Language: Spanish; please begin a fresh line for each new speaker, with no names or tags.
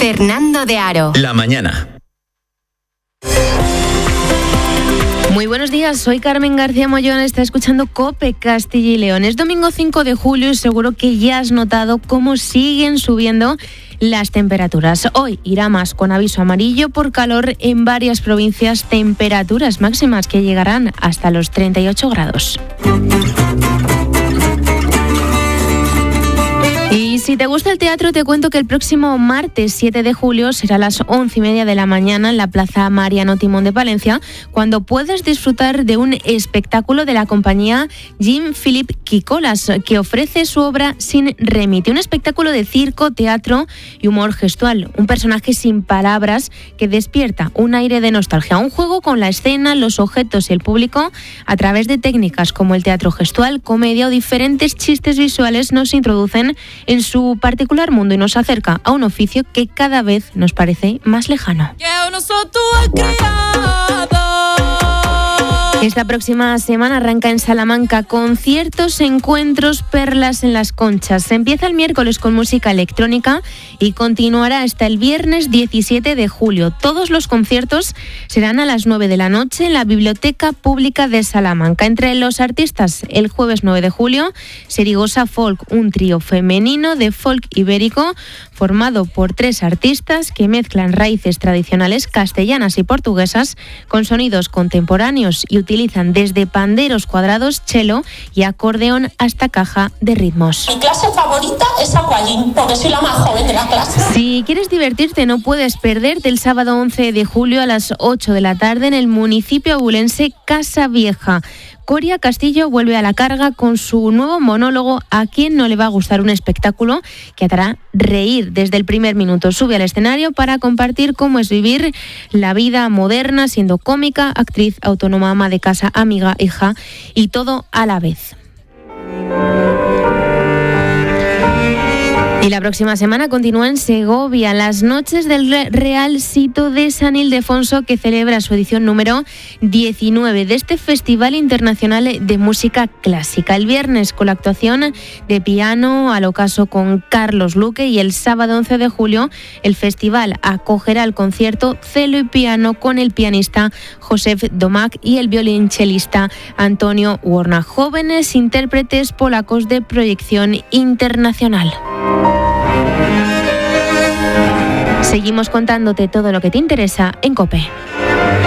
Fernando de Aro.
La mañana.
Muy buenos días, soy Carmen García Mollón, está escuchando COPE Castilla y León. Es domingo 5 de julio y seguro que ya has notado cómo siguen subiendo las temperaturas. Hoy irá más con aviso amarillo por calor en varias provincias, temperaturas máximas que llegarán hasta los 38 grados. Y si te gusta el teatro, te cuento que el próximo martes 7 de julio será a las 11:30 de la mañana en la Plaza Mariano Timón de Palencia, cuando puedas disfrutar de un espectáculo de la compañía Jean-Philippe Quicolas, que ofrece su obra Sin Remite, un espectáculo de circo, teatro y humor gestual, un personaje sin palabras que despierta un aire de nostalgia, un juego con la escena, los objetos y el público a través de técnicas como el teatro gestual, comedia o diferentes chistes visuales nos introducen en su particular mundo y nos acerca a un oficio que cada vez nos parece más lejano. Esta próxima semana arranca en Salamanca conciertos, encuentros, perlas en las conchas. Se empieza el miércoles con música electrónica y continuará hasta el viernes 17 de julio. Todos los conciertos serán a las 9 de la noche en la Biblioteca Pública de Salamanca. Entre los artistas, el jueves 9 de julio, Serigosa Folk, un trío femenino de folk ibérico formado por 3 artistas que mezclan raíces tradicionales castellanas y portuguesas con sonidos contemporáneos y utilizan desde panderos cuadrados, cello y acordeón hasta caja de ritmos.
Mi clase favorita es aquagym, porque soy la más joven de la clase.
Si quieres divertirte, no puedes perderte el sábado 11 de julio a las 8 de la tarde en el municipio abulense Casa Vieja. Coria Castillo vuelve a la carga con su nuevo monólogo ¿A quién no le va a gustar un espectáculo?, que te hará reír desde el primer minuto. Sube al escenario para compartir cómo es vivir la vida moderna siendo cómica, actriz, autónoma, ama de casa, amiga, hija y todo a la vez. Y la próxima semana continúa en Segovia las noches del Real Sito de San Ildefonso, que celebra su edición número 19 de este Festival Internacional de Música Clásica. El viernes con la actuación de piano al ocaso con Carlos Luque y el sábado 11 de julio el festival acogerá el concierto Cello y Piano con el pianista Josef Domak y el violonchelista Antonio Warna, jóvenes intérpretes polacos de proyección internacional. Seguimos contándote todo lo que te interesa en COPE.